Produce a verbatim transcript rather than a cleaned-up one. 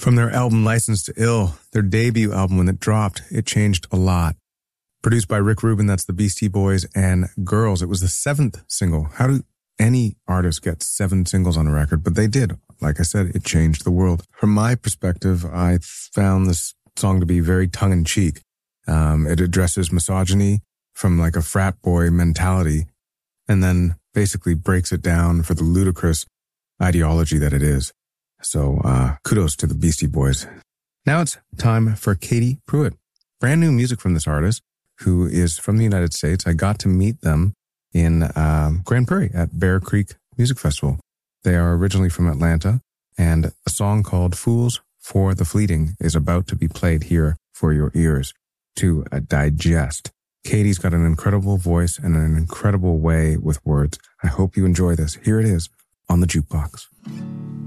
From their album License to Ill, their debut album when it dropped, it changed a lot. Produced by Rick Rubin, that's the Beastie Boys, and Girls. It was the seventh single. How do any artist get seven singles on a record? But they did. Like I said, it changed the world. From my perspective, I found this song to be very tongue-in-cheek. Um, it addresses misogyny from like a frat boy mentality, and then basically breaks it down for the ludicrous ideology that it is. So uh, kudos to the Beastie Boys. Now it's time for Katie Pruitt. Brand new music from this artist who is from the United States. I got to meet them in um, Grand Prairie at Bear Creek Music Festival. They are originally from Atlanta, and a song called Fools for the Fleeting is about to be played here for your ears to uh, digest. Katie's got an incredible voice and an incredible way with words. I hope you enjoy this. Here it is on the Jukebox.